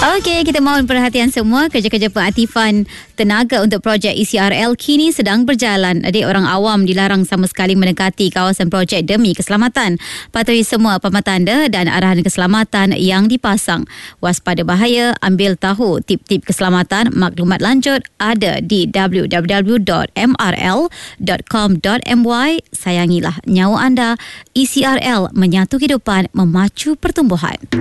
Okey, kita mohon perhatian semua. Kerja-kerja pengaktifan tenaga untuk projek ECRL kini sedang berjalan. Adik, orang awam dilarang sama sekali mendekati kawasan projek demi keselamatan. Patuhi semua pematanda dan arahan keselamatan yang dipasang. Waspada bahaya, ambil tahu tip-tip keselamatan. Maklumat lanjut ada di www.mrl.com.my. Sayangilah nyawa anda. ECRL, menyatu kehidupan, memacu pertumbuhan.